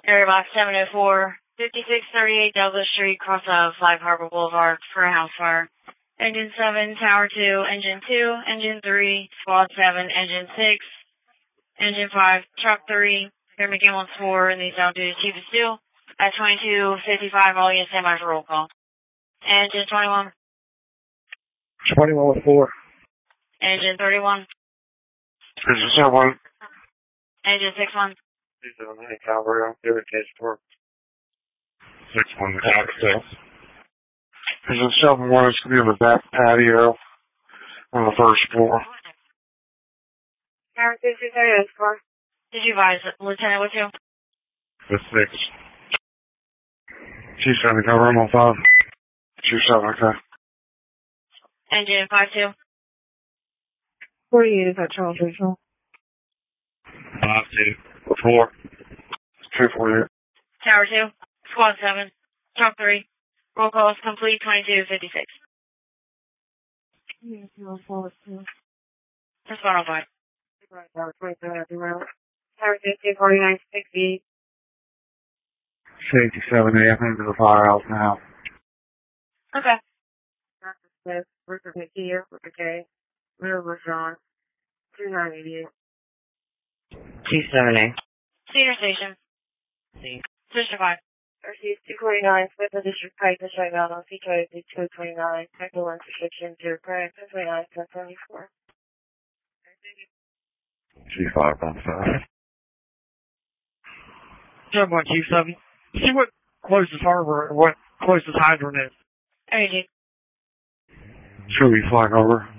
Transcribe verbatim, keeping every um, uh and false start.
Airbox seven oh four, fifty-six thirty-eight Douglas Street, cross of Flag Harbor Boulevard for a house fire. Engine seven, Tower two, Engine two, Engine three, Squad seven, Engine six, Engine five, Truck three, Pyramid Ambulance four, and these out duty Chief of Steel. At twenty-two fifty-five, all units stand by for roll call. Engine twenty-one. twenty-one with four. Engine thirty-one. Engine seven one. Engine six one. two seven nine, Calvary, I'll do it, case four. six one, access. Engine seven one is going to be on the back patio on the first floor. Tower two two thirty, four. Did you advise Lieutenant with you? The six. Chief seven, cover him on five. Chief seven, okay. Engine five two. forty-eight is at Charles Regional. five two. four. two forty-eight. Tower two, Squad seven, Truck three. Roll call is complete, twenty-two fifty-six. Respond on five. Tower twenty-seven, Tower two forty-nine sixty. Safety seven A, I'm into the firehouse now. Okay. Doctor Smith, Rupert McKeer, Rupert K. Middle John, two nine eight eight. Chief seven A. Cedar Station. See. Sister five. Received two forty-nine, Smith and District Crisis right now on C K two twenty-nine, Sector one restriction to current ten twenty-nine, ten seventy-four. G five on five. seven one, Chief seven. See what closest harbor, what closest hydrant is. Energy. Should we flag over?